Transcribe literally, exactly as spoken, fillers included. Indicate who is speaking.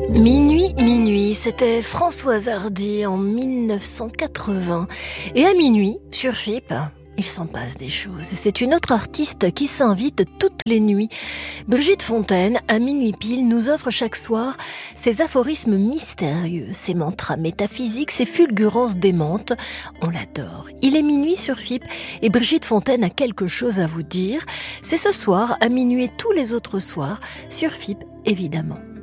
Speaker 1: Minuit, minuit, c'était Françoise Hardy en mille neuf cent quatre-vingts. Et à minuit, sur F I P, il s'en passe des choses. Et c'est une autre artiste qui s'invite toutes les nuits. Brigitte Fontaine, à minuit pile, nous offre chaque soir ses aphorismes mystérieux, ses mantras métaphysiques, ses fulgurances démentes. On l'adore. Il est minuit sur F I P et Brigitte Fontaine a quelque chose à vous dire. C'est ce soir, à minuit et tous les autres soirs, sur F I P, évidemment.